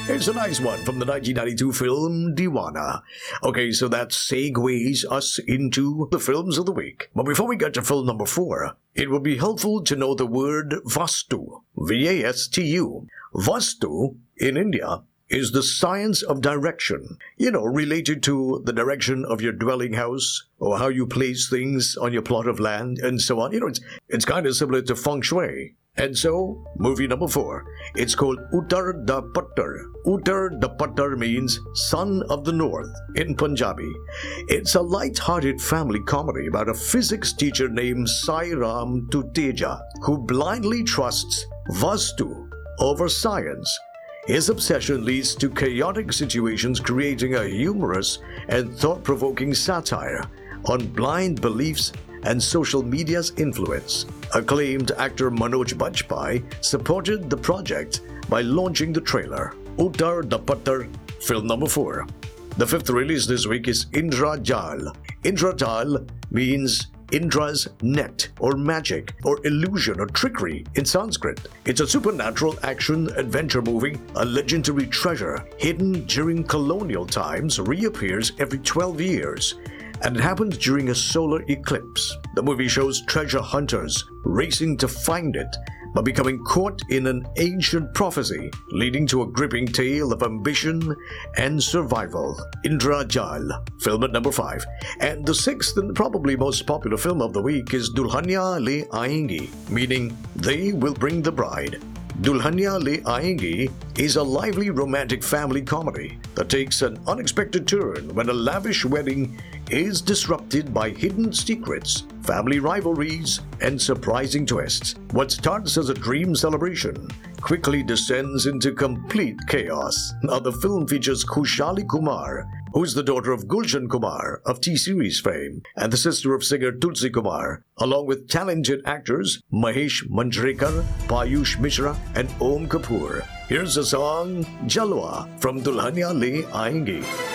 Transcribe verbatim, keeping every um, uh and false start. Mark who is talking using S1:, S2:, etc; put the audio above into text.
S1: It's a nice one from the nineteen ninety-two film Deewana. Okay, so that segues us into the films of the week. But before we get to film number four, it would be helpful to know the word Vastu, V A S T U. Vastu, in India, is the science of direction, you know, related to the direction of your dwelling house or how you place things on your plot of land and so on. You know, it's, it's kind of similar to feng shui. And so, movie number four, it's called Uttar da Pattar. Uttar da Pattar means son of the north in Punjabi. It's a light-hearted family comedy about a physics teacher named Sai Ram Tuteja who blindly trusts Vastu over science. His obsession leads to chaotic situations, creating a humorous and thought-provoking satire on blind beliefs and social media's influence. Acclaimed actor Manoj Bajpayee supported the project by launching the trailer. Uttar da Pattar, film number four. The fifth release this week is Indra Jal. Indra Jal means Indra's net, or magic, or illusion, or trickery in Sanskrit. It's a supernatural action-adventure movie. A legendary treasure hidden during colonial times reappears every twelve years, and it happens during a solar eclipse. The movie shows treasure hunters racing to find it, but becoming caught in an ancient prophecy, leading to a gripping tale of ambition and survival. Indra Jal, film at number five. And the sixth and probably most popular film of the week is Dulhania Le Aayengi, meaning They Will Bring the Bride. Dulhania Le Aayengi is a lively romantic family comedy that takes an unexpected turn when a lavish wedding is disrupted by hidden secrets, family rivalries, and surprising twists. What starts as a dream celebration quickly descends into complete chaos. Now, the film features Khushali Kumar, who's the daughter of Gulshan Kumar of T-Series fame, and the sister of singer Tulsi Kumar, along with talented actors Mahesh Manjrekar, Payush Mishra, and Om Kapoor. Here's the song Jalwa from Dulhania Le Aayengi.